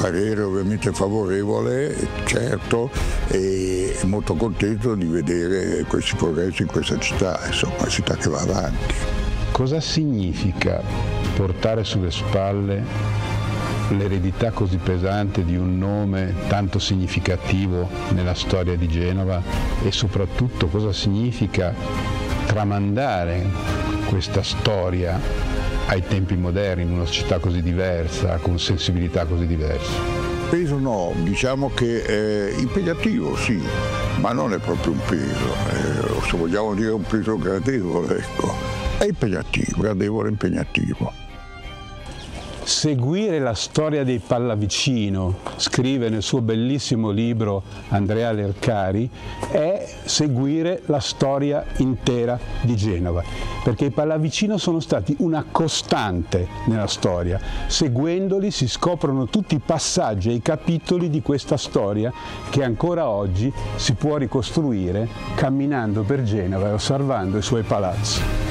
parere ovviamente favorevole, certo, e molto contento di vedere questi progressi in questa città, insomma, una città che va avanti. Cosa significa portare sulle spalle l'eredità così pesante di un nome tanto significativo nella storia di Genova e soprattutto cosa significa tramandare questa storia ai tempi moderni in una società così diversa, con sensibilità così diverse? Peso no, diciamo che è impegnativo, sì, ma non è proprio un peso, se vogliamo dire un peso gradevole, ecco. È impegnativo, gradevole e impegnativo. Seguire la storia dei Pallavicino, scrive nel suo bellissimo libro Andrea Lercari, è seguire la storia intera di Genova, perché i Pallavicino sono stati una costante nella storia. Seguendoli si scoprono tutti i passaggi e i capitoli di questa storia che ancora oggi si può ricostruire camminando per Genova e osservando i suoi palazzi.